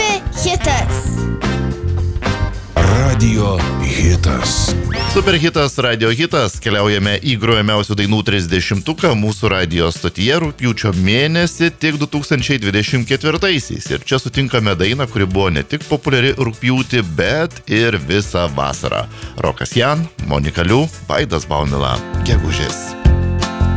Super hitas. Radio hitas. Superhitas, radio hitas. Keliaujame į grojamiausių dainų 30-uką mūsų radio stotyje rugpjūčio mėnesį tik 2024-aisiais. Ir čia sutinkame dainą, kuri buvo ne tik populiari rugpjūtį, bet ir visą vasarą. Rokas Jan, Monika Liu, Vaidas Baumila, Gegužės.